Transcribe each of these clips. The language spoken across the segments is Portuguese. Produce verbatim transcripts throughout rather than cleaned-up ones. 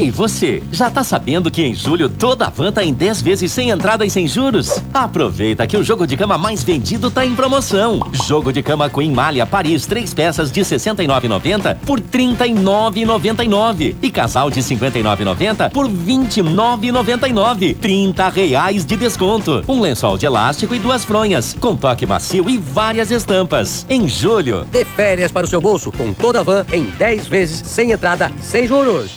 Ei, você, já tá sabendo que em julho toda a van tá em dez vezes sem entrada e sem juros? Aproveita que o jogo de cama mais vendido tá em promoção. Jogo de cama Queen Malha Paris, três peças de sessenta e nove reais e noventa centavos por trinta e nove reais e noventa e nove centavos. E casal de cinquenta e nove reais e noventa centavos por vinte e nove reais e noventa e nove centavos. trinta reais de desconto. Um lençol de elástico e duas fronhas, com toque macio e várias estampas. Em julho, dê férias para o seu bolso com toda a van em dez vezes sem entrada, sem juros.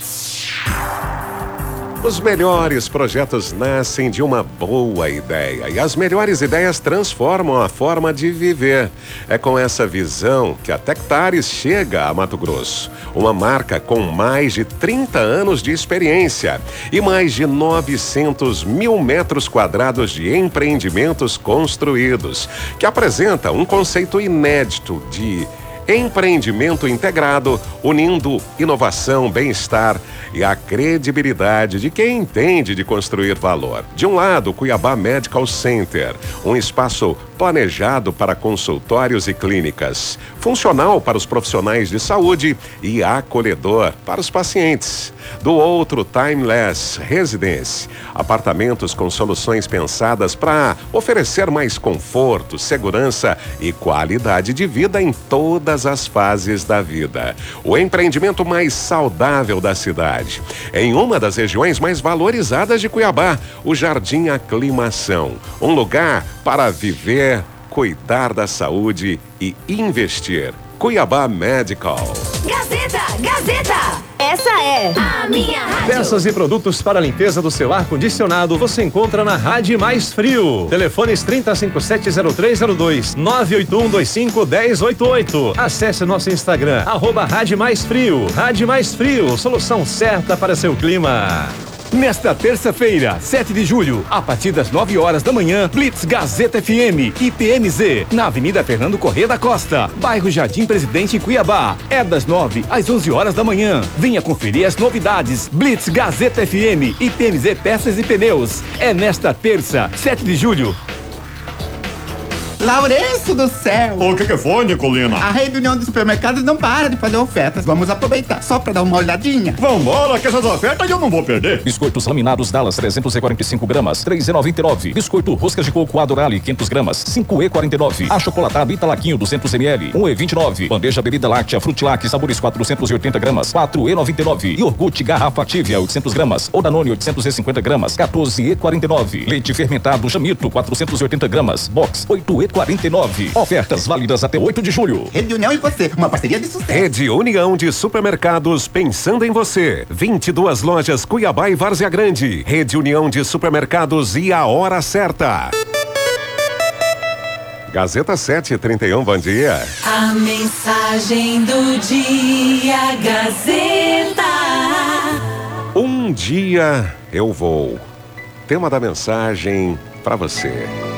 Os melhores projetos nascem de uma boa ideia e as melhores ideias transformam a forma de viver. É com essa visão que a Tectares chega a Mato Grosso. Uma marca com mais de trinta anos de experiência e mais de novecentos mil metros quadrados de empreendimentos construídos, que apresenta um conceito inédito de empreendimento integrado, unindo inovação, bem-estar e a credibilidade de quem entende de construir valor. De um lado, Cuiabá Medical Center, um espaço planejado para consultórios e clínicas, funcional para os profissionais de saúde e acolhedor para os pacientes. Do outro, Timeless Residence, apartamentos com soluções pensadas para oferecer mais conforto, segurança e qualidade de vida em todas as fases da vida. O empreendimento mais saudável da cidade. Em uma das regiões mais valorizadas de Cuiabá, o Jardim Aclimação. Um lugar para viver, cuidar da saúde e investir. Cuiabá Medical. Gazeta, Gazeta! Essa é a minha rádio. Peças e produtos para a limpeza do seu ar-condicionado você encontra na Rádio Mais Frio. Telefones trinta, cinquenta e sete, zero três zero dois, nove oito um dois cinco, um zero oito oito. Acesse nosso Instagram, arroba Rádio Mais Frio. Rádio Mais Frio, solução certa para seu clima. Nesta terça-feira, sete de julho, a partir das nove horas da manhã, Blitz Gazeta F M e P M Z, na Avenida Fernando Corrêa da Costa, bairro Jardim Presidente, Cuiabá. É das nove às onze horas da manhã. Venha conferir as novidades. Blitz Gazeta F M e P M Z Peças e Pneus. É nesta terça, sete de julho. Lourenço do céu! O que que foi, Nicolina? A Rede União de Supermercados não para de fazer ofertas. Vamos aproveitar só pra dar uma olhadinha. Vambora, que essas ofertas eu não vou perder. Biscoitos laminados Dallas trezentos e quarenta e cinco gramas, três reais e noventa e nove. Biscoito roscas de coco Adorale quinhentas gramas, cinco reais e quarenta e nove. Achocolatado Italaquinho duzentos mililitros, um real e vinte e nove. Bandeja bebida láctea Frutilac sabores quatrocentas e oitenta gramas, quatro reais e noventa e nove. Iogurte garrafa Tívia oitocentas gramas, ou Danone oitocentas e cinquenta gramas, quatorze reais e quarenta e nove. Leite fermentado Jamito quatrocentas e oitenta gramas, box oito reais e quarenta e nove. Ofertas válidas até oito de julho. Rede União e você, uma parceria de sucesso. Rede União de Supermercados, pensando em você. vinte e duas lojas Cuiabá e Várzea Grande. Rede União de Supermercados e a hora certa. Gazeta sete e trinta e um, bom dia. A mensagem do dia, Gazeta. Um dia eu vou. Tema da mensagem para você.